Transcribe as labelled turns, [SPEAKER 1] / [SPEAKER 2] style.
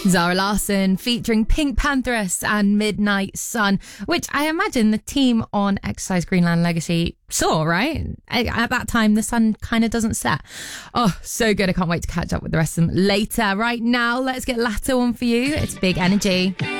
[SPEAKER 1] Zara Larsson featuring Pink Pantheress and Midnight Sun, which I imagine the team on Exercise Greenland Legacy saw, right? At that time, the sun kind of doesn't set. Oh, so good. I can't wait to catch up with the rest of them later. Right now, let's get Lato on for you. It's Big Energy.